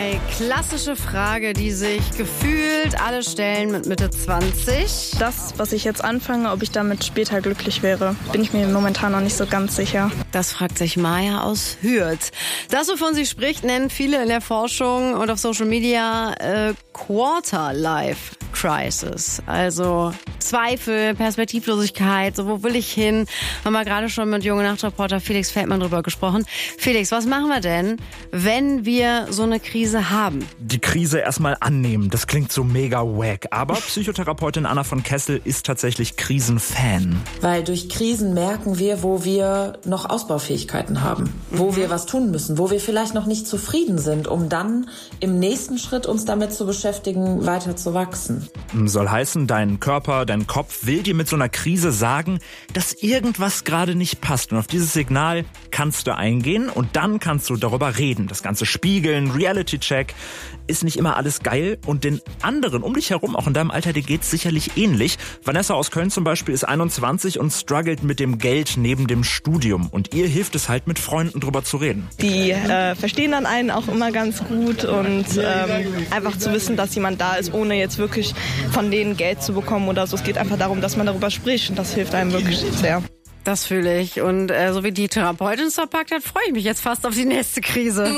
Klassische Frage, die sich gefühlt alle stellen mit Mitte 20. Das, was ich jetzt anfange, ob ich damit später glücklich wäre, bin ich mir momentan noch nicht so ganz sicher. Das fragt sich Maya aus Hürth. Das, wovon sie spricht, nennen viele in der Forschung und auf Social Media Quarter-Life-Crisis. Also Zweifel, Perspektivlosigkeit, so wo will ich hin? Haben wir gerade schon mit Junge Nacht-Reporter Felix Feldmann drüber gesprochen. Felix, was machen wir denn, wenn wir so eine Krise haben? Die Krise erstmal annehmen, das klingt so mega wack. Aber Psychotherapeutin Anna von Kessel ist tatsächlich Krisenfan. Weil durch Krisen merken wir, wo wir noch Ausbaufähigkeiten haben, wo wir was tun müssen, wo wir vielleicht noch nicht zufrieden sind, um dann im nächsten Schritt uns damit zu beschäftigen, weiter zu wachsen. Soll heißen, dein Körper, dein Kopf will dir mit so einer Krise sagen, dass irgendwas gerade nicht passt. Und auf dieses Signal kannst du eingehen und dann kannst du darüber reden. Das Ganze spiegeln, Reality-Check. Ist nicht immer alles geil und den anderen um dich herum, auch in deinem Alter, dir geht's sicherlich ähnlich. Vanessa aus Köln zum Beispiel ist 21 und struggelt mit dem Geld neben dem Studium. Und ihr hilft es halt, mit Freunden drüber zu reden. Die verstehen dann einen auch immer ganz gut und einfach zu wissen, dass jemand da ist, ohne jetzt wirklich von denen Geld zu bekommen oder so. Es geht einfach darum, dass man darüber spricht und das hilft einem wirklich sehr. Das fühle ich. Und so wie die Therapeutin es verpackt hat, freue ich mich jetzt fast auf die nächste Krise.